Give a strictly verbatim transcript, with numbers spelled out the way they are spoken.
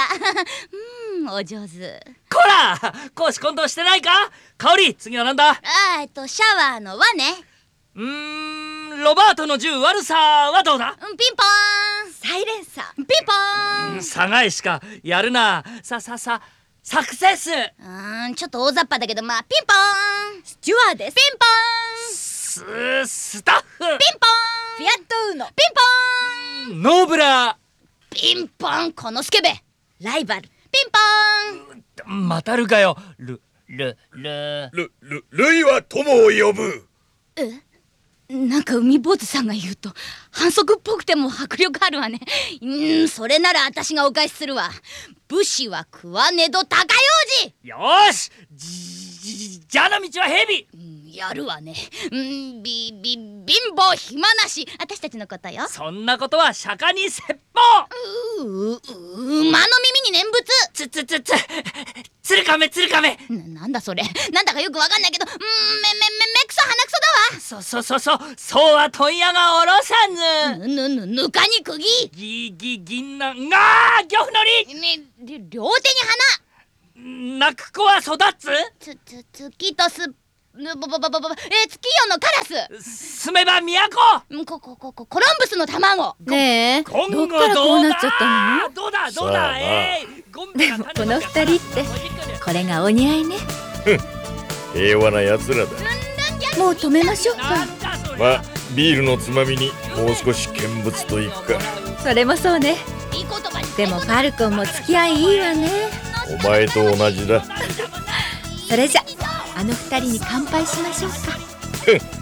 た。うん、お上手。 こら、公私混同してないか。香り、次はなんだ。 あー、えっとシャワーの輪ね。 うーん、ロバートの銃悪さはどうだ。 うん、ピンポーン。サイレンサー。ピンポーン。 さがいしかやるな。さささサクセス。 うーん、ちょっと大雑把だけど、まあピンポーン。スチュワーです。ピンポーン。 ススタッフ。 ピンポーン。フィアットウーノ。ピンポーン。 ノーブラ。 ピンポン。このスケベライバル。ピンポーン。 またるかよ。ルルルルルルイは友を呼ぶ。 え、なんか海坊主さんが言うと反則っぽくても迫力あるわね。うん、それなら私がお返しするわ。武士は食わねど高用事。 よーし、じじじゃあの道は蛇。 うん、やるわね。うん、びび貧乏暇なし、私たちのことよ。 そんなことは釈迦に説法。 ううう馬の耳に念仏。 つつつつつるかめつるかめ。 な、なんだそれ。なんだかよくわかんないけど、うん、めめめめくそ鼻くそだわ。 そそそそそうは問屋がおろさず。 ぬぬぬぬかに釘。 ぎぎ銀杏が漁夫のり。 ね、り両手に泣く子は育つ。 つつ月とすぬぼぼぼぼぼえ月夜のカラス。 住めば都。 ここここコロンブスの卵。 ねえ、 今後どっからこうなっちゃったの？ どうだどうだ。 さあえいゴンベがでもこの二人ってこれがお似合いね。 平和な奴らだ。 もう止めましょうか。 なんだそれ。 まあビールのつまみにもう少し見物といくか。 それもそうね。 いい言葉に。 でもファルコンも付き合いいいわね。 お前と同じだ。 それじゃあの二人に乾杯しましょうか。